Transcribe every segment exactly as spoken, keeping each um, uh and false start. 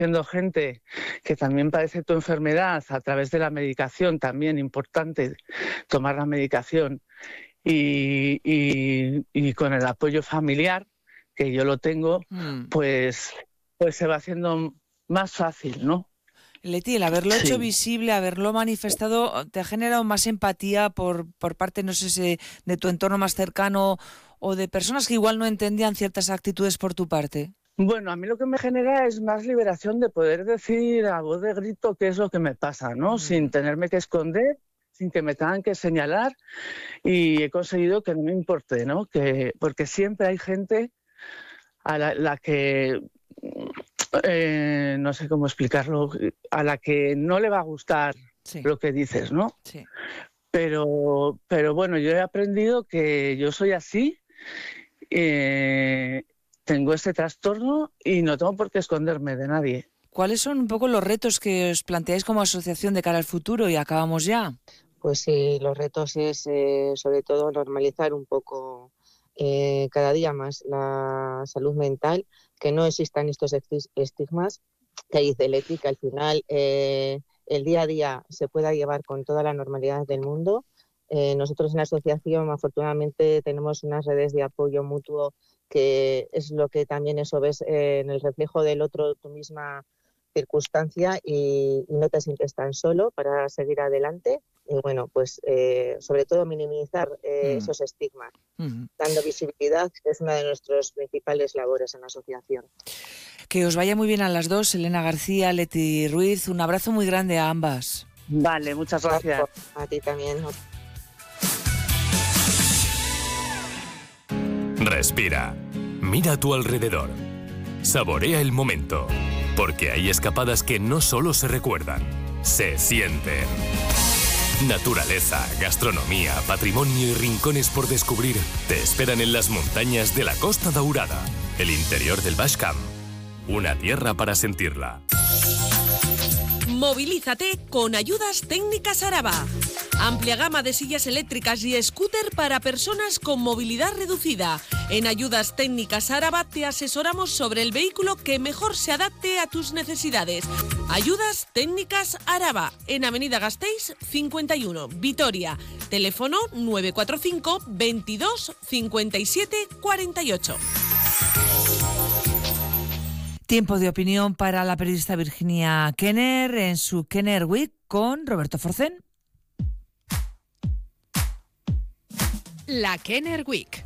conociendo gente que también padece tu enfermedad a través de la medicación, también importante tomar la medicación, y, y, y con el apoyo familiar, que yo lo tengo, mm. pues, pues se va haciendo más fácil, ¿no? Leti, el haberlo hecho sí. visible, haberlo manifestado, ¿te ha generado más empatía por, por parte, no sé si de tu entorno más cercano o de personas que igual no entendían ciertas actitudes por tu parte? Bueno, a mí lo que me genera es más liberación de poder decir a voz de grito qué es lo que me pasa, ¿no? Mm. Sin tenerme que esconder, sin que me tengan que señalar, y he conseguido que no me importe, ¿no? Que, porque siempre hay gente a la, la que... Eh, no sé cómo explicarlo, a la que no le va a gustar sí. lo que dices, ¿no? Sí. Pero, pero bueno, yo he aprendido que yo soy así, eh, tengo este trastorno y no tengo por qué esconderme de nadie. ¿Cuáles son un poco los retos que os planteáis como asociación de cara al futuro? Y acabamos ya. Pues sí, los retos es eh, sobre todo normalizar un poco eh, cada día más la salud mental, que no existan estos estigmas, que dice Leti, que al final eh, el día a día se pueda llevar con toda la normalidad del mundo. Eh, nosotros en la asociación afortunadamente tenemos unas redes de apoyo mutuo, que es lo que también eso ves eh, en el reflejo del otro, tu misma circunstancia, y, y no te sientes tan solo para seguir adelante. Y bueno, pues eh, sobre todo minimizar eh, mm. esos estigmas, mm. dando visibilidad, que es una de nuestras principales labores en la asociación. Que os vaya muy bien a las dos, Elena García, Leti Ruiz. Un abrazo muy grande a ambas. Vale, muchas gracias. A ti también. Respira. Mira a tu alrededor. Saborea el momento. Porque hay escapadas que no solo se recuerdan, se sienten. Naturaleza, gastronomía, patrimonio y rincones por descubrir te esperan en las montañas de la Costa Daurada, el interior del Baix Camp. Una tierra para sentirla. Movilízate con Ayudas Técnicas Araba. Amplia gama de sillas eléctricas y scooter para personas con movilidad reducida. En Ayudas Técnicas Araba te asesoramos sobre el vehículo que mejor se adapte a tus necesidades. Ayudas Técnicas Araba, en Avenida Gasteiz cincuenta y uno, Vitoria. Teléfono nueve cuatro cinco, veintidós, cincuenta y siete, cuarenta y ocho. Tiempo de opinión para la periodista Virginia Kenner en su Kenner Week con Roberto Forcén. La Kenner Week.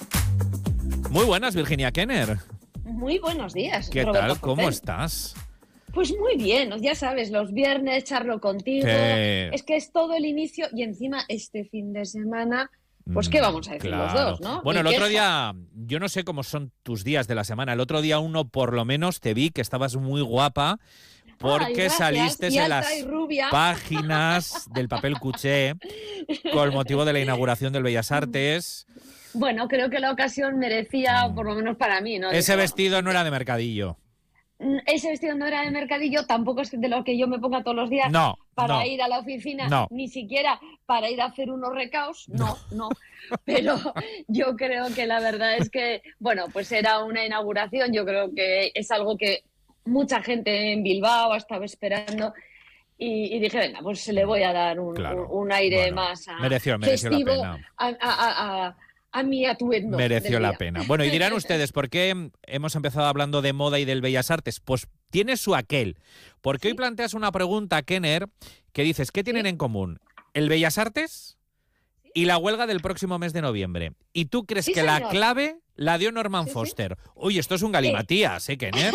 Muy buenas, Virginia Kenner. Muy buenos días. ¿Qué Roberto tal? ¿Cómo Forcén. estás? Pues muy bien, ya sabes, los viernes charlo contigo. Sí. Es que es todo el inicio y encima este fin de semana, pues qué vamos a decir claro. los dos, ¿no? Bueno, el Mi otro queja. día, yo no sé cómo son tus días de la semana, el otro día uno por lo menos te vi que estabas muy guapa porque Ay, gracias. saliste Y en alta las y rubia. páginas del papel cuché con motivo de la inauguración del Bellas Artes. Bueno, creo que la ocasión merecía, por lo menos para mí, ¿no? Ese Digo, vestido no era de mercadillo. Ese vestido no era de mercadillo, tampoco es de lo que yo me ponga todos los días No, para no. ir a la oficina, No. ni siquiera para ir a hacer unos recaos, no, no. Pero yo creo que la verdad es que, bueno, pues era una inauguración, yo creo que es algo que mucha gente en Bilbao estaba esperando. Y, y dije, venga, pues le voy a dar un, Claro. un, un aire Bueno, más a, mereció- mereció la festivo pena. a, a, a, a, a mi atuendo. Mereció del la día. pena. Bueno, y dirán ustedes, ¿por qué hemos empezado hablando de moda y del Bellas Artes? Pues tiene su aquel. Porque ¿Sí? hoy planteas una pregunta, Kenner, que dices, ¿qué tienen ¿Sí? en común? ¿El Bellas Artes y la huelga del próximo mes de noviembre? ¿Y tú crees Sí, que la señor. clave la dio Norman Sí, sí. Foster? Uy, esto es un galimatías, ¿eh, Kenner?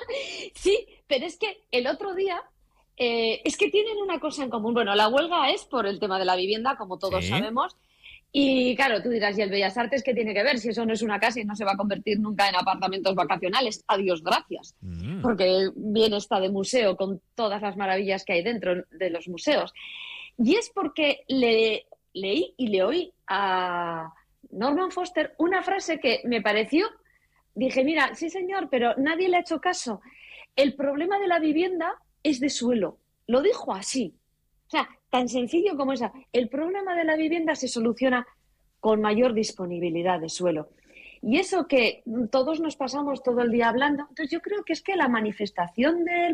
Sí, pero es que el otro día, eh, es que tienen una cosa en común. Bueno, la huelga es por el tema de la vivienda, como todos Sí. sabemos. Y claro, tú dirás, ¿y el Bellas Artes qué tiene que ver? Si eso no es una casa y no se va a convertir nunca en apartamentos vacacionales. Adiós, gracias. Mm. Porque bien está de museo con todas las maravillas que hay dentro de los museos. Y es porque le, leí y le oí a Norman Foster una frase que me pareció, dije, mira, sí señor, pero nadie le ha hecho caso. El problema de la vivienda es de suelo. Lo dijo así. O sea, tan sencillo como esa. El problema de la vivienda se soluciona con mayor disponibilidad de suelo. Y eso que todos nos pasamos todo el día hablando, entonces yo creo que es que la manifestación del